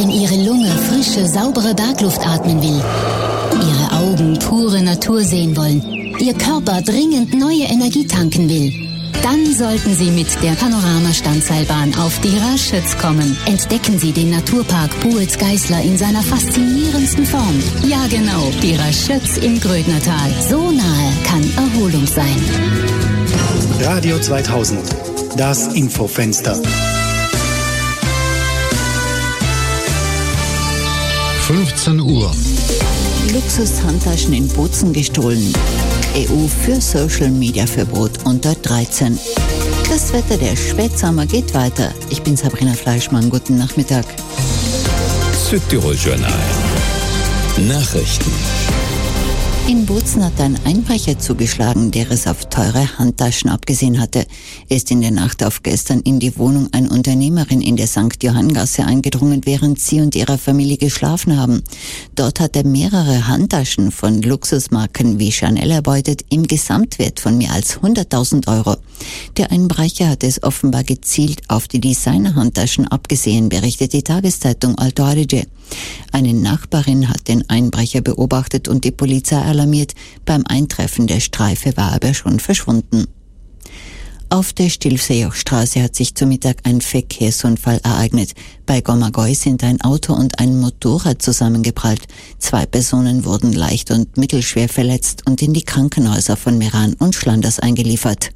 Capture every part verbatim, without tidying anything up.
Wenn Ihre Lunge frische, saubere Bergluft atmen will, Ihre Augen pure Natur sehen wollen, Ihr Körper dringend neue Energie tanken will, dann sollten Sie mit der Panorama-Standseilbahn auf die Raschütz kommen. Entdecken Sie den Naturpark Buetz-Geißler in seiner faszinierendsten Form. Ja genau, die Raschütz im Grödnertal. So nahe kann Erholung sein. Radio zweitausend, das Infofenster. fünfzehn Uhr. Luxushandtaschen in Bozen gestohlen. E U für Social-Media-Verbot unter dreizehn. Das Wetter der Spätsommer geht weiter. Ich bin Sabrina Fleischmann. Guten Nachmittag. Südtirol Journal. Nachrichten. In Bozen hat ein Einbrecher zugeschlagen, der es auf teure Handtaschen abgesehen hatte. Er ist in der Nacht auf gestern in die Wohnung einer Unternehmerin in der Sankt Johanngasse eingedrungen, während sie und ihre Familie geschlafen haben. Dort hat er mehrere Handtaschen von Luxusmarken wie Chanel erbeutet, im Gesamtwert von mehr als hunderttausend Euro. Der Einbrecher hat es offenbar gezielt auf die Designer-Handtaschen abgesehen, berichtet die Tageszeitung Alto Adige. Eine Nachbarin hat den Einbrecher beobachtet und die Polizei alarmiert. Beim Eintreffen der Streife war er aber schon verschwunden. Auf der Stilfseejochstraße hat sich zu Mittag ein Verkehrsunfall ereignet. Bei Gomagoi sind ein Auto und ein Motorrad zusammengeprallt. Zwei Personen wurden leicht und mittelschwer verletzt und in die Krankenhäuser von Meran und Schlanders eingeliefert.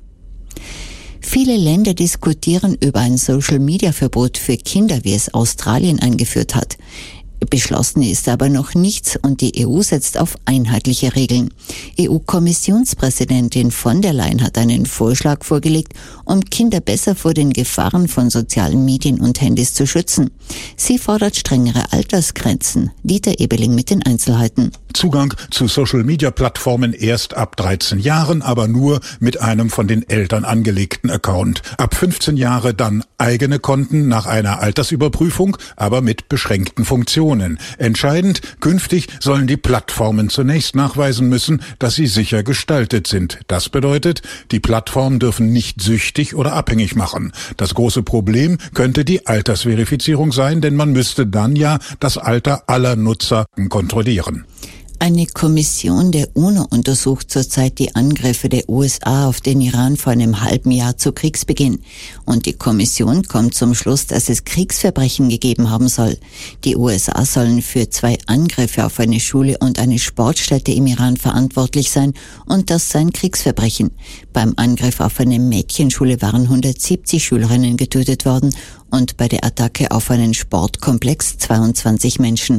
Viele Länder diskutieren über ein Social-Media-Verbot für Kinder, wie es Australien eingeführt hat. Beschlossen ist aber noch nichts und die E U setzt auf einheitliche Regeln. E U-Kommissionspräsidentin von der Leyen hat einen Vorschlag vorgelegt, um Kinder besser vor den Gefahren von sozialen Medien und Handys zu schützen. Sie fordert strengere Altersgrenzen. Dieter Ebeling mit den Einzelheiten. Zugang zu Social-Media-Plattformen erst ab dreizehn Jahren, aber nur mit einem von den Eltern angelegten Account. Ab fünfzehn Jahre dann eigene Konten nach einer Altersüberprüfung, aber mit beschränkten Funktionen. Entscheidend, künftig sollen die Plattformen zunächst nachweisen müssen, dass sie sicher gestaltet sind. Das bedeutet, die Plattformen dürfen nicht süchtig oder abhängig machen. Das große Problem könnte die Altersverifizierung sein, denn man müsste dann ja das Alter aller Nutzer kontrollieren. Eine Kommission der UNO untersucht zurzeit die Angriffe der U S A auf den Iran vor einem halben Jahr zu Kriegsbeginn. Und die Kommission kommt zum Schluss, dass es Kriegsverbrechen gegeben haben soll. Die U S A sollen für zwei Angriffe auf eine Schule und eine Sportstätte im Iran verantwortlich sein und das sei ein Kriegsverbrechen. Beim Angriff auf eine Mädchenschule waren hundertsiebzig Schülerinnen getötet worden und bei der Attacke auf einen Sportkomplex zweiundzwanzig Menschen.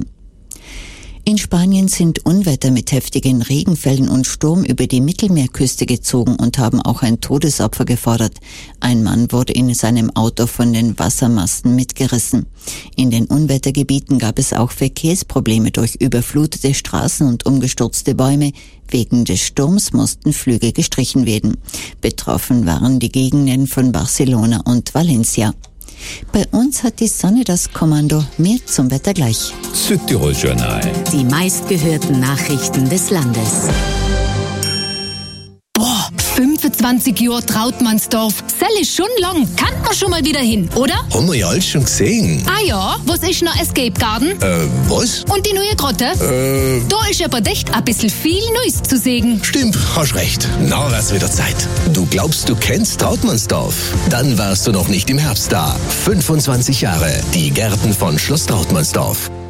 In Spanien sind Unwetter mit heftigen Regenfällen und Sturm über die Mittelmeerküste gezogen und haben auch ein Todesopfer gefordert. Ein Mann wurde in seinem Auto von den Wassermassen mitgerissen. In den Unwettergebieten gab es auch Verkehrsprobleme durch überflutete Straßen und umgestürzte Bäume. Wegen des Sturms mussten Flüge gestrichen werden. Betroffen waren die Gegenden von Barcelona und Valencia. Bei uns hat die Sonne das Kommando. Mehr zum Wetter gleich. Südtirol Journal. Die meistgehörten Nachrichten des Landes. Boah, fünfundzwanzig Jahre Trautmannsdorf. Das ist schon lang. Kann man schon mal wieder hin, oder? Haben wir ja alles schon gesehen. Ah ja, was ist noch Escape Garden? Äh, was? Und die neue Grotte? Äh, Da ist aber echt ein bisschen viel Neues zu sehen. Stimmt, hast recht. Na, wär's wieder Zeit. Du glaubst, du kennst Trautmannsdorf? Dann warst du noch nicht im Herbst da. fünfundzwanzig Jahre. Die Gärten von Schloss Trautmannsdorf.